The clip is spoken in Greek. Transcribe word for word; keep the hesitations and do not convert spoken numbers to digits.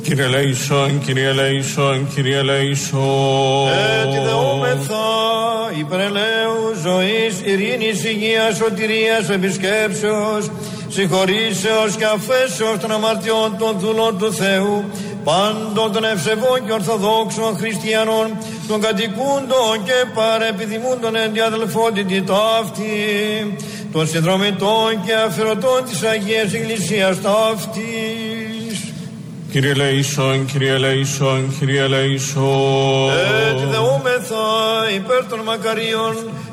Κύριε ελέησον, Κύριε ελέησον, Κύριε ελέησον. Έτσι δεούμεθα υπερελαίου ζωής, ειρήνης, υγείας, σωτηρίας, επισκέψεως, συγχωρήσεως και αφέσεως των αμαρτιών των δούλων του Θεού, πάντων των ευσεβών και ορθοδόξων χριστιανών, των κατοικούντων και παρεπιδημούντων εν διαδελφότητη ταύτη, των συνδρομητών και αφιερωτών της Αγίας Εκκλησίας ταύτης. Κύριε ελέησον, Κύριε ελέησον, Κύριε ελέησον. Έτσι δεούμεθα υπέρ των μακαρίων